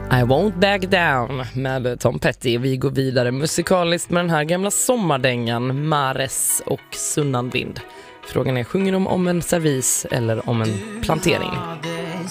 I won't back down med Tom Petty. Vi går vidare musikaliskt med den här gamla sommardängan Mares och Sunnanvind. Frågan är, sjunger de om en servis eller om en plantering?